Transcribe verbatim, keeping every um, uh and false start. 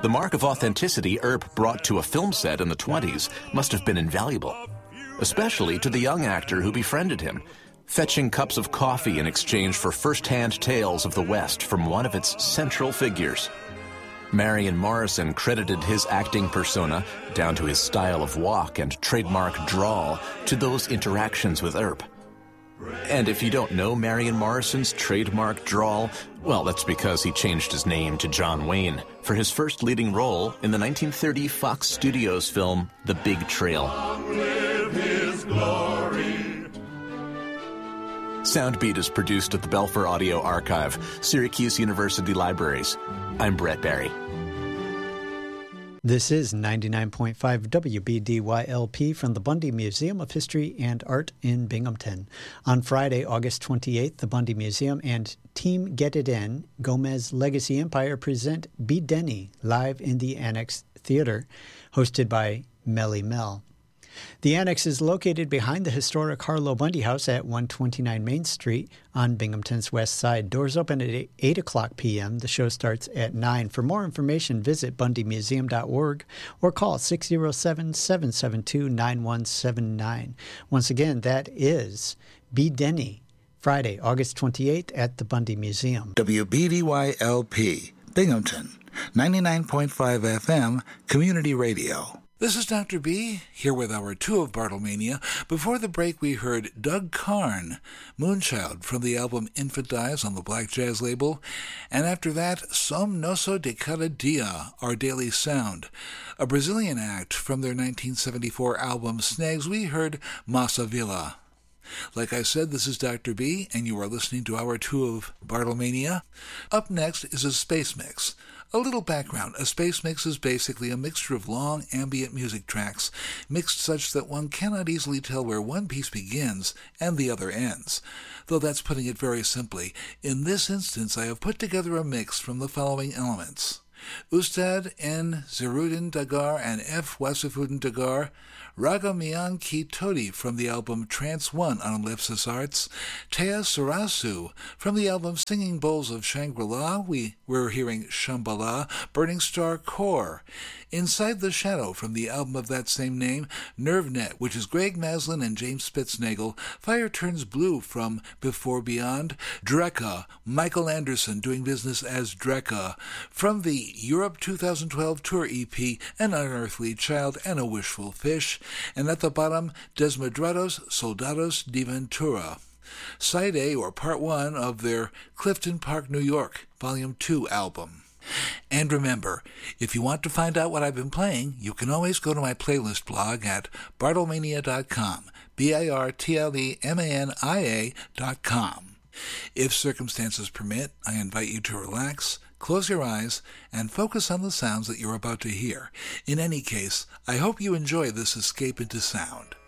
The mark of authenticity Earp brought to a film set in the twenties must have been invaluable, especially to the young actor who befriended him, fetching cups of coffee in exchange for first-hand tales of the West from one of its central figures. Marion Morrison credited his acting persona, down to his style of walk and trademark drawl, to those interactions with Earp. And if you don't know Marion Morrison's trademark drawl, well, that's because he changed his name to John Wayne for his first leading role in the nineteen thirty Fox Studios film The Big Trail. Soundbeat is produced at the Belfer Audio Archive, Syracuse University Libraries. I'm Brett Barry. This is ninety-nine point five W B D Y L P from the Bundy Museum of History and Art in Binghamton. On Friday, August twenty-eighth, the Bundy Museum and Team Get It In, Gomez Legacy Empire present Be Denny live in the Annex Theater, hosted by Melly Mel. The Annex is located behind the historic Harlow Bundy House at one twenty-nine Main Street on Binghamton's west side. Doors open at eight o'clock p.m. The show starts at nine. For more information, visit bundy museum dot org or call six oh seven, seven seven two, nine one seven nine. Once again, that is Be Denny, Friday, August twenty-eighth at the Bundy Museum. W B D Y L P, Binghamton, ninety-nine point five F M, Community Radio. This is Doctor B, here with our two of Bartlemania. Before the break, we heard Doug Carn, Moonchild, from the album Infant Eyes on the Black Jazz label. And after that, Som Nosso de Cada Dia, Our Daily Sound. A Brazilian act from their nineteen seventy-four album Snags, we heard Massa Villa. Like I said, this is Doctor B, and you are listening to our two of Bartlemania. Up next is a space mix. A little background. A space mix is basically a mixture of long ambient music tracks, mixed such that one cannot easily tell where one piece begins and the other ends. Though that's putting it very simply. In this instance, I have put together a mix from the following elements: Ustad N. Zerudin Dagar and F. Wasifudin Dagar, Raga Mian Ki Todi from the album Trance one on Ellipsis Arts, Tea Sarasu from the album Singing Bowls of Shangri-La, we were hearing Shambhala, Burning Star Core, Inside the Shadow from the album of that same name, NerveNet, which is Greg Maslin and James Spitznagel, Fire Turns Blue from Before Beyond, Drekka, Michael Anderson doing business as Drekka, from the Europe two thousand twelve tour E P, An Unearthly Child and a Wishful Fish, and at the bottom, Desmadrados Soldados de Ventura. Side A, or Part one, of their Clifton Park, New York, Volume two album. And remember, if you want to find out what I've been playing, you can always go to my playlist blog at bartlemania dot com, B I R T L E M A N I A dot com. If circumstances permit, I invite you to relax, close your eyes, and focus on the sounds that you're about to hear. In any case, I hope you enjoy this escape into sound.